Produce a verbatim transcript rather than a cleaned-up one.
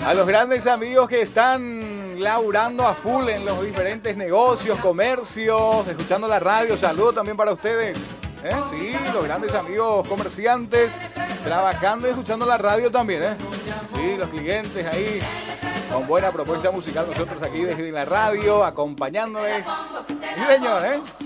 A los grandes amigos que están laburando a full en los diferentes negocios, comercios, escuchando la radio, saludos también para ustedes. ¿Eh? Sí, los grandes amigos comerciantes, trabajando y escuchando la radio también. ¿Eh? Sí, los clientes ahí, con buena propuesta musical, nosotros aquí desde la radio, acompañándoles. Sí, señor, ¿eh?